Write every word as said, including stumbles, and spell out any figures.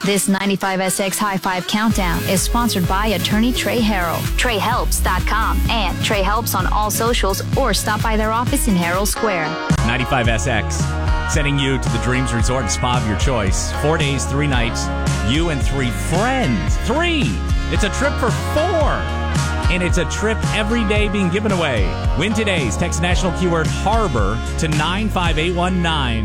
This ninety-five S X High Five Countdown is sponsored by attorney Trey Harrell, trey helps dot com, and Trey Helps on all socials, or stop by their office in Herald Square. ninety-five S X, sending you to the Dreams Resort and Spa of your choice. Four days, three nights, you and three friends. Three! It's a trip for four! And it's a trip every day being given away. Win today's. Text national keyword HARBOR to nine five eight one nine.